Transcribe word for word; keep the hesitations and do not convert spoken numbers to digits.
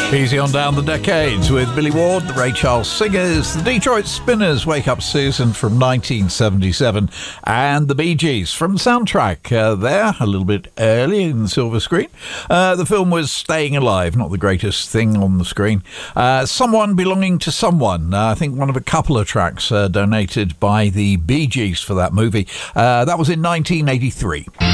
Easy on down the decades with Billy Ward, the Ray Charles Singers, the Detroit Spinners, Wake Up Susan from nineteen seventy-seven, and the Bee Gees from the soundtrack uh, there, a little bit early in the silver screen. Uh, the film was Staying Alive, not the greatest thing on the screen. Uh, Someone Belonging to Someone, uh, I think one of a couple of tracks uh, donated by the Bee Gees for that movie. Uh, that was in nineteen eighty-three.